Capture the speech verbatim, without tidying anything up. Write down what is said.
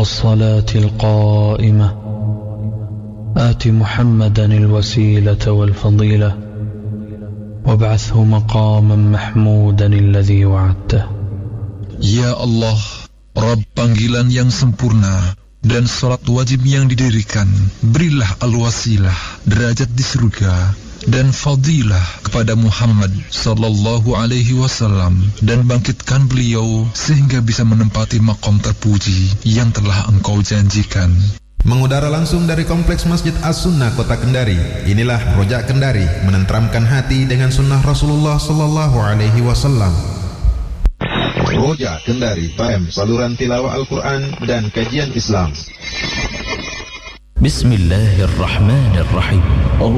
والصلاة القائمة آت محمدا الوسيلة والفضيلة وابعثه مقاما محمودا الذي وعدته. Ya Allah, Rabb panggilan yang sempurna dan salat wajib yang didirikan, berilah al-wasilah, derajat di surga, dan fadilah kepada Muhammad sallallahu alaihi wasallam, dan bangkitkan beliau sehingga bisa menempati maqam terpuji yang telah Engkau janjikan. Mengudara langsung dari Kompleks Masjid As-Sunnah Kota Kendari, inilah Rojak Kendari, menenteramkan hati dengan sunnah Rasulullah sallallahu alaihi wasallam. Rojak Kendari, F M, saluran tilawah Al-Quran dan kajian Islam. Bismillahirrahmanirrahim.